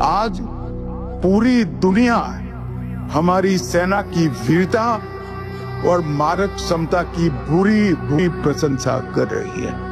आज पूरी दुनिया हमारी सेना की वीरता और मारक क्षमता की भूरी भूरी प्रशंसा कर रही है।